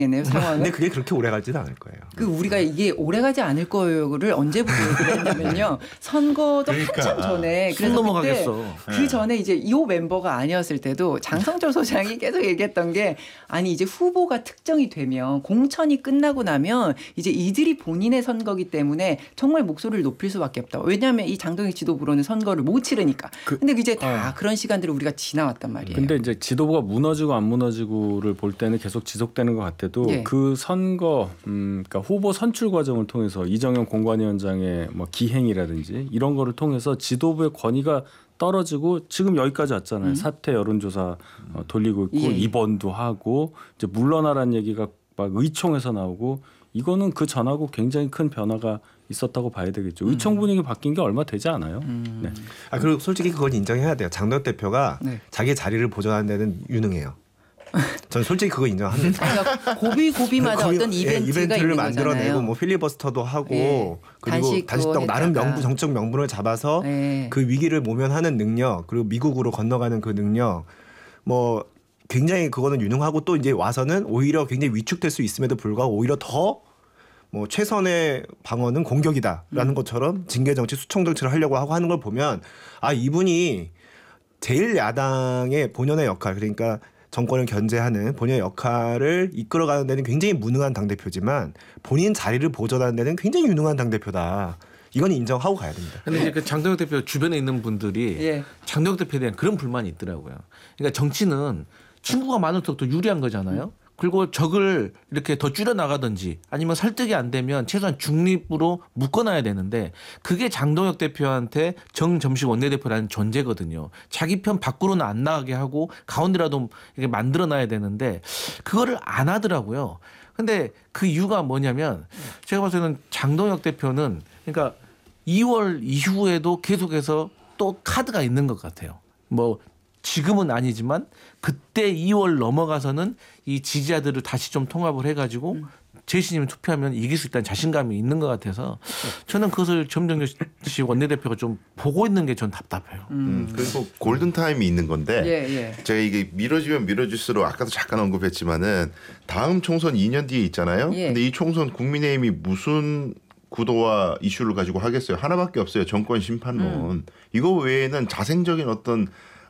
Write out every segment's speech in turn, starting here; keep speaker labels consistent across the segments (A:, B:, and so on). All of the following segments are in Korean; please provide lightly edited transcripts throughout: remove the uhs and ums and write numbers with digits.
A: 상황은.
B: 근데 그게 그렇게 오래 가지는 않을 거예요.
A: 우리가 이게 오래 가지 않을 거요를 언제부터 얘기를 했냐면요. 선거도 한참 전에.
C: 손 넘어가겠어.
A: 그 전에 이제 이 멤버가 아니었을 때도 장성철 소장이 계속 얘기했던 게 아니 이제 후보가 특정이 되면 공천이 끝나고 나면 이제 이들이 본인의 선거기 때문에 정말 목소리를 높일 수밖에 없다. 왜냐하면 이 장동혁 지도부로는 선거를 못 치르니까. 근데 이제 다 그런 시간들을 우리가 지나왔단 말이에요.
D: 근데 이제 지도부가 무너지고 안 무너지고를 볼 때는 계속 지속되는 것 같아도 그 선거 그러니까 후보 선출 과정을 통해서 이정현 공관위원장의 뭐 기행이라든지 이런 거를 통해서 지도부의 권위가 떨어지고 지금 여기까지 왔잖아요. 사퇴 여론조사 돌리고 있고 입원도 하고 이제 물러나라는 얘기가 막 의총에서 나오고 이거는 그 전하고 굉장히 큰 변화가 있었다고 봐야 되겠죠. 의총 분위기 바뀐 게 얼마 되지 않아요. 네.
B: 그리고 솔직히 그건 인정해야 돼요. 장동혁 대표가 자기 자리를 보존하는 데는 유능해요. 저는 솔직히 그거 인정합니다.
A: 그러니까 고비마다 어떤 이벤트가
B: 이벤트를
A: 있는
B: 만들어내고
A: 거잖아요.
B: 뭐 필리버스터도 하고 그리고 단식도 나름 정책 명분을 잡아서 그 위기를 모면하는 능력 그리고 미국으로 건너가는 그 능력 뭐 굉장히 그거는 유능하고 또 이제 와서는 오히려 굉장히 위축될 수 있음에도 불구하고 오히려 더 뭐 최선의 방어는 공격이다라는 것처럼 징계 정치, 수청 정치를 하려고 하고 하는 걸 보면 이분이 제일 야당의 본연의 역할 그러니까 정권을 견제하는 본연의 역할을 이끌어가는 데는 굉장히 무능한 당대표지만 본인 자리를 보존하는 데는 굉장히 유능한 당대표다. 이건 인정하고 가야 됩니다.
C: 근데 이제 그 장동혁 대표 주변에 있는 분들이 장동혁 대표에 대한 그런 불만이 있더라고요. 그러니까 정치는 친구가 많을수록 더 유리한 거잖아요. 그리고 적을 이렇게 더 줄여나가든지 아니면 설득이 안 되면 최소한 중립으로 묶어놔야 되는데 그게 장동혁 대표한테 정점식 원내대표라는 존재거든요. 자기 편 밖으로는 안 나가게 하고 가운데라도 이렇게 만들어놔야 되는데 그거를 안 하더라고요. 근데 그 이유가 뭐냐면 제가 봤을 때는 장동혁 대표는 그러니까 2월 이후에도 계속해서 또 카드가 있는 것 같아요. 뭐 지금은 아니지만 그때 2월 넘어가서는 이 지지자들을 다시 좀 통합을 해가지고 제시님 투표하면 이길 수 있다는 자신감이 있는 것 같아서 저는 그것을 정정식 원내대표가 좀 보고 있는 게 전 답답해요.
E: 그리고 골든타임이 있는 건데 제가 이게 미뤄지면 미뤄질수록 아까도 잠깐 언급했지만은 다음 총선 2년 뒤에 있잖아요. 근데 이 총선 국민의힘이 무슨 구도와 이슈를 가지고 하겠어요. 하나밖에 없어요. 정권 심판론. 이거 외에는 자생적인 어떤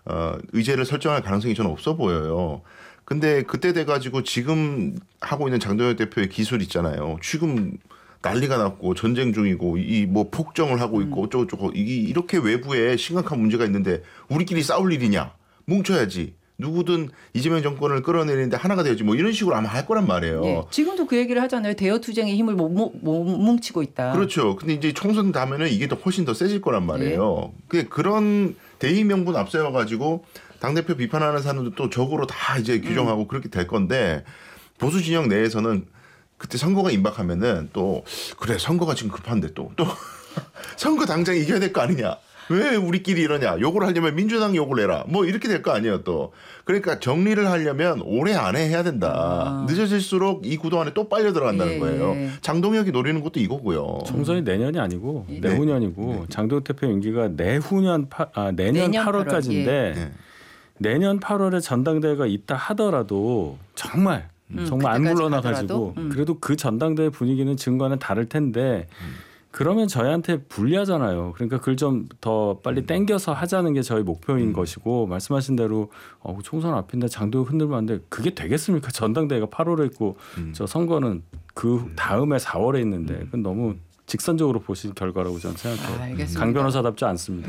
E: 의제를 설정할 가능성이 저는 없어 보여요. 근데 그때 돼가지고 지금 하고 있는 장동혁 대표의 기술 있잖아요. 지금 난리가 났고 전쟁 중이고 이 뭐 폭정을 하고 있고 어쩌고저쩌고 이렇게 외부에 심각한 문제가 있는데 우리끼리 싸울 일이냐? 뭉쳐야지. 누구든 이재명 정권을 끌어내리는데 하나가 되었지 뭐 이런 식으로 아마 할 거란 말이에요.
A: 지금도 그 얘기를 하잖아요. 대여투쟁의 힘을 못 뭉치고 있다.
E: 그렇죠. 근데 이제 총선 다음에는 이게 더 훨씬 더 세질 거란 말이에요. 그런 대의 명분 앞세워가지고 당대표 비판하는 사람도 또 적으로 다 이제 규정하고 그렇게 될 건데 보수 진영 내에서는 그때 선거가 임박하면은 또 그래 선거가 지금 급한데 또 선거 당장 이겨야 될 거 아니냐. 왜 우리끼리 이러냐. 요걸 하려면 민주당 요걸 해라. 뭐 이렇게 될 거 아니에요 또. 그러니까 정리를 하려면 올해 안에 해야 된다. 늦어질수록 이 구도 안에 또 빨려 들어간다는 거예요. 장동혁이 노리는 것도 이거고요.
D: 총선이 내년이 아니고 내후년이고 장동혁 대표 임기가 내년 8월까지인데 내년 8월에 전당대회가 있다 하더라도 정말 안 물러나가지고 그래도 그 전당대회 분위기는 지금과는 다를 텐데 그러면 저희한테 불리하잖아요. 그러니까 그걸 좀 더 빨리 땡겨서 하자는 게 저희 목표인 것이고 말씀하신 대로 총선 앞인데 장동혁 흔들면 안 돼. 그게 되겠습니까? 전당대회가 8월에 있고 저 선거는 그 다음에 4월에 있는데 그건 너무 직선적으로 보신 결과라고 저는 생각해요.
A: 알겠습니다.
D: 강 변호사답지 않습니다.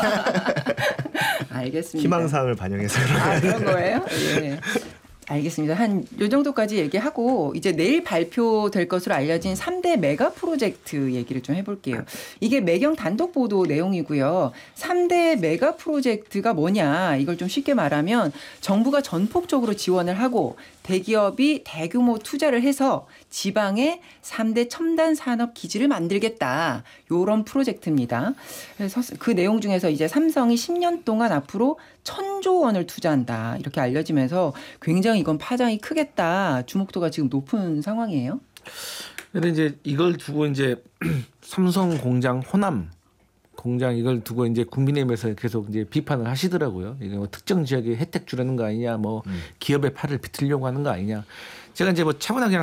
A: 알겠습니다.
B: 희망사항을 반영해서
A: 그런 거예요? 예. 알겠습니다. 한 요 정도까지 얘기하고 이제 내일 발표될 것으로 알려진 3대 메가 프로젝트 얘기를 좀 해볼게요. 이게 매경 단독 보도 내용이고요. 3대 메가 프로젝트가 뭐냐 이걸 좀 쉽게 말하면 정부가 전폭적으로 지원을 하고 대기업이 대규모 투자를 해서 지방에 3대 첨단 산업 기지를 만들겠다. 요런 프로젝트입니다. 그래서 그 내용 중에서 이제 삼성이 10년 동안 앞으로 1,000조 원을 투자한다. 이렇게 알려지면서 굉장히 이건 파장이 크겠다. 주목도가 지금 높은 상황이에요.
C: 그런데 이제 이걸 두고 이제 삼성 공장 호남 공장 이걸 두고 이제 국민의힘에서 계속 이제 비판을 하시더라고요. 이게 뭐 특정 지역에 혜택 주려는 거 아니냐, 뭐 기업의 팔을 비틀려고 하는 거 아니냐. 제가 이제 뭐 차분하게